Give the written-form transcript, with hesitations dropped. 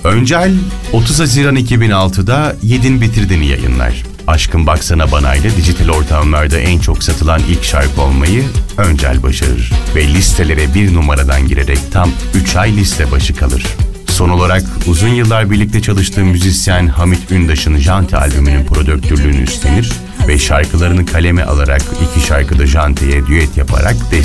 Öncel 30 Haziran 2006'da Yedin Bitirdin'i yayınlar. Aşkın Baksana Bana ile dijital ortamlarda en çok satılan ilk şarkı olmayı Öncel başarır ve listelere bir numaradan girerek tam 3 ay liste başı kalır. Son olarak uzun yıllar birlikte çalıştığı müzisyen Hamit Ündaş'ın Janti albümünün prodüktörlüğünü üstlenir ve şarkılarını kaleme alarak iki şarkıda Janti'ye düet yaparak destek